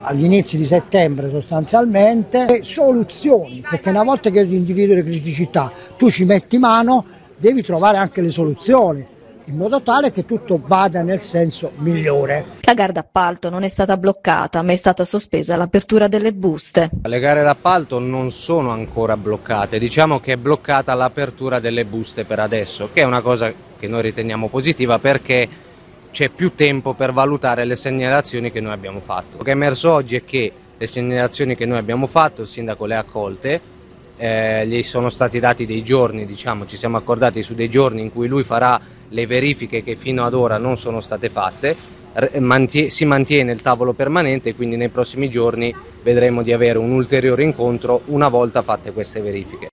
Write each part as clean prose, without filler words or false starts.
Agli inizi di settembre sostanzialmente, soluzioni, perché una volta che tu individui le criticità, tu ci metti mano, devi trovare anche le soluzioni, in modo tale che tutto vada nel senso migliore. La gara d'appalto non è stata bloccata, ma è stata sospesa l'apertura delle buste. Le gare d'appalto non sono ancora bloccate, diciamo che è bloccata l'apertura delle buste per adesso, che è una cosa che noi riteniamo positiva perché c'è più tempo per valutare le segnalazioni che noi abbiamo fatto. Quello che è emerso oggi è che le segnalazioni che noi abbiamo fatto, il sindaco le ha accolte, gli sono stati dati dei giorni, diciamo, ci siamo accordati su dei giorni in cui lui farà le verifiche che fino ad ora non sono state fatte, si mantiene il tavolo permanente, quindi nei prossimi giorni vedremo di avere un ulteriore incontro una volta fatte queste verifiche.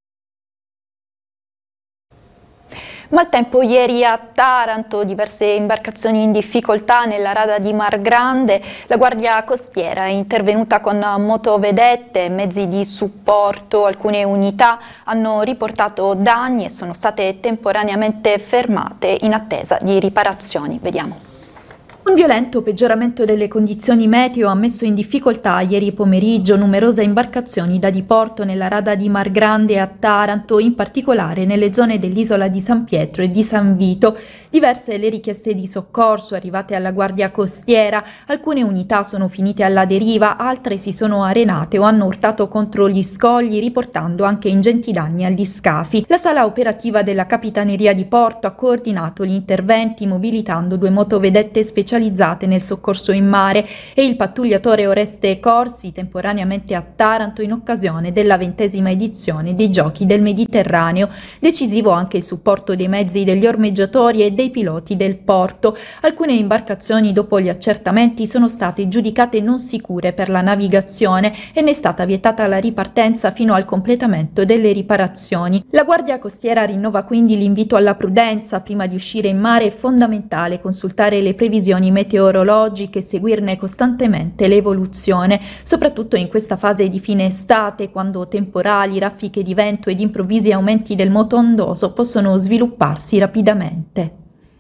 Maltempo ieri a Taranto, diverse imbarcazioni in difficoltà nella rada di Mar Grande. La Guardia Costiera è intervenuta con motovedette e mezzi di supporto. Alcune unità hanno riportato danni e sono state temporaneamente fermate in attesa di riparazioni. Vediamo. Un violento peggioramento delle condizioni meteo ha messo in difficoltà ieri pomeriggio numerose imbarcazioni da diporto nella rada di Mar Grande a Taranto, in particolare nelle zone dell'isola di San Pietro e di San Vito. Diverse le richieste di soccorso arrivate alla Guardia Costiera, alcune unità sono finite alla deriva, altre si sono arenate o hanno urtato contro gli scogli, riportando anche ingenti danni agli scafi. La sala operativa della Capitaneria di Porto ha coordinato gli interventi mobilitando 2 motovedette specializzate nel soccorso in mare e il pattugliatore Oreste Corsi temporaneamente a Taranto in occasione della 20ª edizione dei Giochi del Mediterraneo. Decisivo anche il supporto dei mezzi degli ormeggiatori e dei piloti del porto. Alcune imbarcazioni dopo gli accertamenti sono state giudicate non sicure per la navigazione e ne è stata vietata la ripartenza fino al completamento delle riparazioni. La Guardia Costiera rinnova quindi l'invito alla prudenza. Prima di uscire in mare è fondamentale consultare le previsioni meteorologiche e seguirne costantemente l'evoluzione, soprattutto in questa fase di fine estate, quando temporali, raffiche di vento ed improvvisi aumenti del moto ondoso possono svilupparsi rapidamente.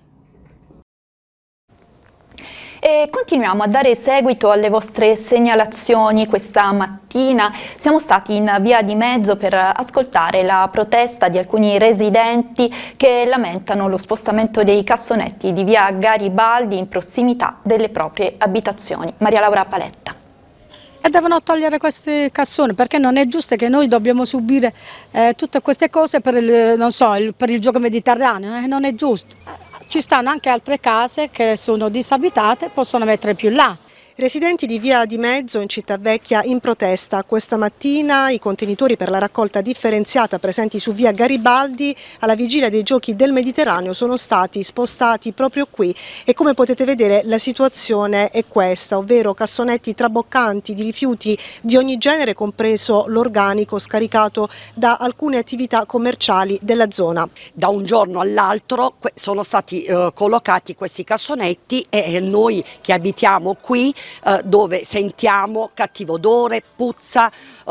E continuiamo a dare seguito alle vostre segnalazioni. Questa mattina siamo stati in via di mezzo per ascoltare la protesta di alcuni residenti che lamentano lo spostamento dei cassonetti di via Garibaldi in prossimità delle proprie abitazioni. Maria Laura Paletta. E devono togliere questi cassoni, perché non è giusto che noi dobbiamo subire tutte queste cose per per il gioco mediterraneo, non è giusto. Ci stanno anche altre case che sono disabitate, possono mettere più là. Residenti di via di Mezzo in Cittavecchia in protesta. Questa mattina i contenitori per la raccolta differenziata presenti su via Garibaldi alla vigilia dei Giochi del Mediterraneo sono stati spostati proprio qui e come potete vedere la situazione è questa, ovvero cassonetti traboccanti di rifiuti di ogni genere, compreso l'organico scaricato da alcune attività commerciali della zona. Da un giorno all'altro sono stati collocati questi cassonetti e noi che abitiamo qui dove sentiamo cattivo odore, puzza,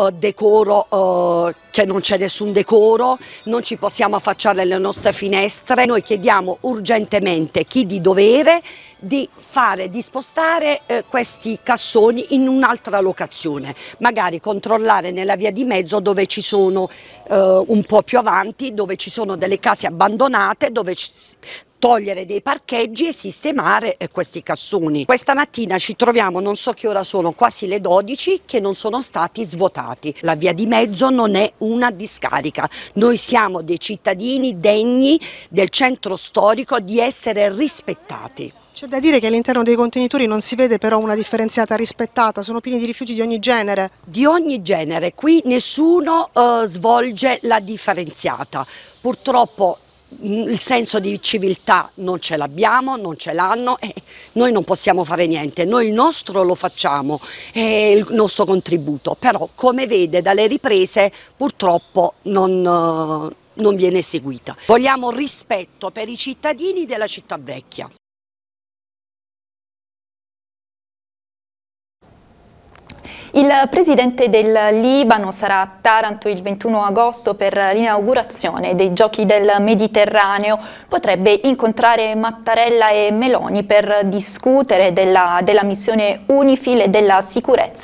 decoro, che non c'è nessun decoro, non ci possiamo affacciare alle nostre finestre. Noi chiediamo urgentemente chi di dovere di spostare questi cassoni in un'altra locazione, magari controllare nella via di mezzo dove ci sono un po' più avanti, dove ci sono delle case abbandonate, dove togliere dei parcheggi e sistemare questi cassoni. Questa mattina ci troviamo, non so che ora sono, quasi le 12, che non sono stati svuotati. La via di mezzo non è una discarica, noi siamo dei cittadini degni del centro storico di essere rispettati. C'è da dire che all'interno dei contenitori non si vede però una differenziata rispettata, sono pieni di rifiuti di ogni genere. Di ogni genere, qui nessuno svolge la differenziata. Purtroppo il senso di civiltà non ce l'abbiamo, non ce l'hanno e noi non possiamo fare niente, noi il nostro lo facciamo, è il nostro contributo, però come vede dalle riprese purtroppo non viene seguita. Vogliamo rispetto per i cittadini della Cittavecchia. Il presidente del Libano sarà a Taranto il 21 agosto per l'inaugurazione dei Giochi del Mediterraneo. Potrebbe incontrare Mattarella e Meloni per discutere della missione UNIFIL e della sicurezza